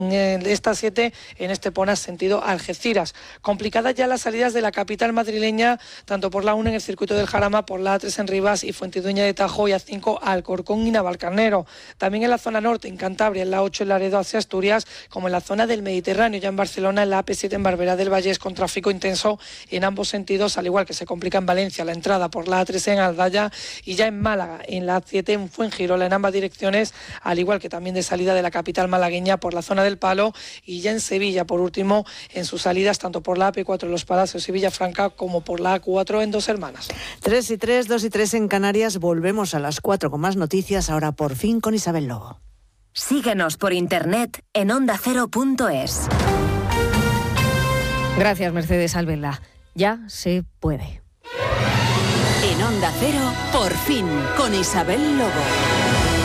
Esta 7 en Estepona, sentido Algeciras. Complicadas ya las salidas de la capital madrileña, tanto por la 1 en el circuito del Jarama, por la A3 en Rivas y Fuentidueña de Tajo, y A5 Alcorcón y Navalcarnero. También en la zona norte, en Cantabria, en la 8 en Laredo hacia Asturias, como en la zona del Mediterráneo, ya en Barcelona, en la AP7 en Barberá del Vallés, con tráfico intenso en ambos sentidos, al igual que se complica en Valencia la entrada por la A3 en Aldaya, y ya en Málaga, en la A7 en Fuengirola, en ambas direcciones, al igual que también de salida de la capital malagueña por la zona del Palo, y ya en Sevilla, por último, en sus salidas tanto por la AP4 en Los Palacios y Villafranca como por la A4 en Dos Hermanas. 3:03, 2:03 en Canarias. Volvemos a las 4 con más noticias, ahora por fin con Isabel Lobo. Síguenos por internet en ondacero.es. Gracias, Mercedes Albelda. Ya se puede. En Onda Cero, por fin, con Isabel Lobo.